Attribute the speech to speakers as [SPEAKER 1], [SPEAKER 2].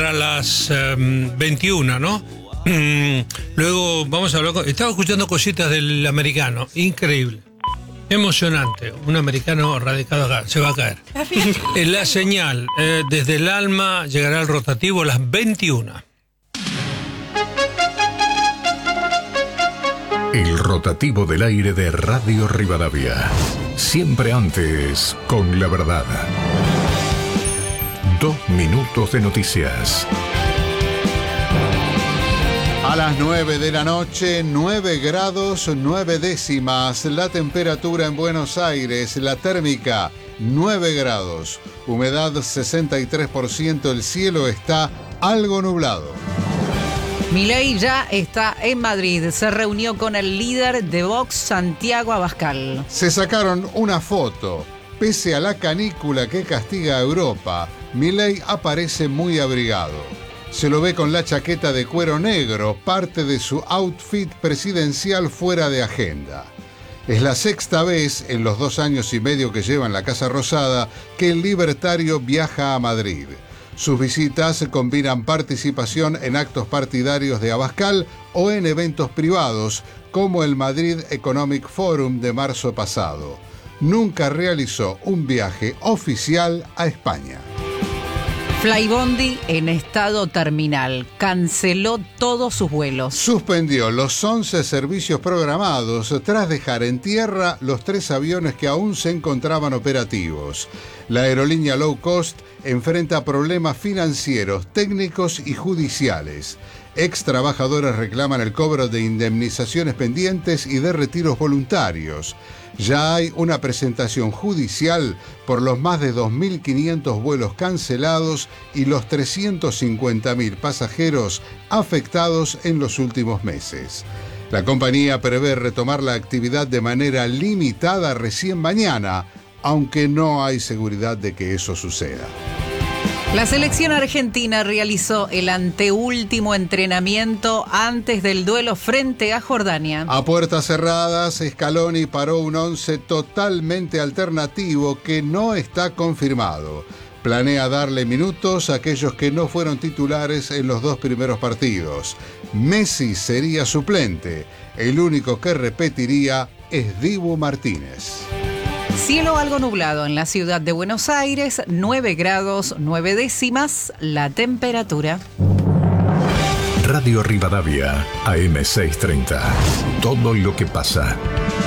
[SPEAKER 1] A las 21, ¿no? Luego vamos a hablar estaba escuchando cositas del americano, increíble, emocionante. Un americano radicado acá, se va a caer. En la señal, desde el alma llegará el rotativo a las 21.
[SPEAKER 2] El rotativo del aire de Radio Rivadavia. Siempre antes con la verdad. 2 minutos de noticias.
[SPEAKER 3] A las 9 de la noche, 9 grados 9 décimas. La temperatura en Buenos Aires, la térmica 9 grados. Humedad 63%, el cielo está algo nublado.
[SPEAKER 4] Milei ya está en Madrid. Se reunió con el líder de Vox, Santiago Abascal.
[SPEAKER 3] Se sacaron una foto. Pese a la canícula que castiga a Europa, Milei aparece muy abrigado. Se lo ve con la chaqueta de cuero negro, parte de su outfit presidencial fuera de agenda. Es la sexta vez en los 2 años y medio que lleva en la Casa Rosada que el libertario viaja a Madrid. Sus visitas combinan participación en actos partidarios de Abascal o en eventos privados, como el Madrid Economic Forum de marzo pasado. Nunca realizó un viaje oficial a España.
[SPEAKER 4] Flybondi en estado terminal. Canceló todos sus vuelos.
[SPEAKER 3] Suspendió los 11 servicios programados tras dejar en tierra los 3 aviones que aún se encontraban operativos. La aerolínea low cost enfrenta problemas financieros, técnicos y judiciales. Ex trabajadores reclaman el cobro de indemnizaciones pendientes y de retiros voluntarios. Ya hay una presentación judicial por los más de 2.500 vuelos cancelados y los 350.000 pasajeros afectados en los últimos meses. La compañía prevé retomar la actividad de manera limitada recién mañana, aunque no hay seguridad de que eso suceda.
[SPEAKER 4] La selección argentina realizó el anteúltimo entrenamiento antes del duelo frente a Jordania.
[SPEAKER 3] A puertas cerradas, Scaloni paró un 11 totalmente alternativo que no está confirmado. Planea darle minutos a aquellos que no fueron titulares en los 2 primeros partidos. Messi sería suplente. El único que repetiría es Dibu Martínez.
[SPEAKER 4] Cielo algo nublado en la ciudad de Buenos Aires, 9 grados 9 décimas la temperatura.
[SPEAKER 2] Radio Rivadavia, AM630. Todo lo que pasa.